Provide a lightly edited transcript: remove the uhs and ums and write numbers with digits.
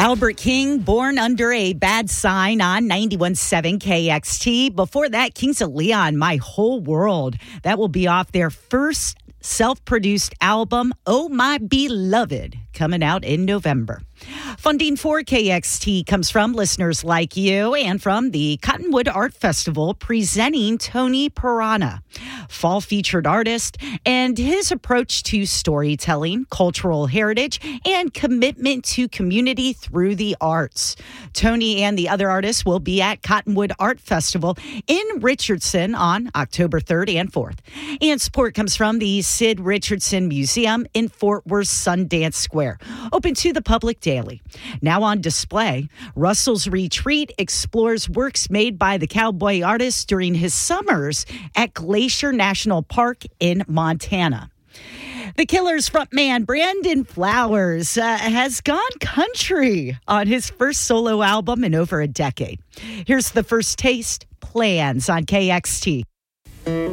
Albert King, Born Under a Bad Sign on 91.7 KXT. Before that, Kings of Leon, My Whole World. That will be off their first self-produced album, Oh My Beloved, coming out in November. Funding for KXT comes from listeners like you and from the Cottonwood Art Festival presenting Tony Piranha, fall featured artist, and his approach to storytelling, cultural heritage, and commitment to community through the arts. Tony and the other artists will be at Cottonwood Art Festival in Richardson on October 3rd and 4th. And support comes from the Sid Richardson Museum in Fort Worth Sundance Square, open to the public daily. Now on display, Russell's Retreat explores works made by the cowboy artist during his summers at Glacier National Park in Montana. The Killers frontman Brandon Flowers has gone country on his first solo album in over a decade. Here's the first taste, Plans on KXT.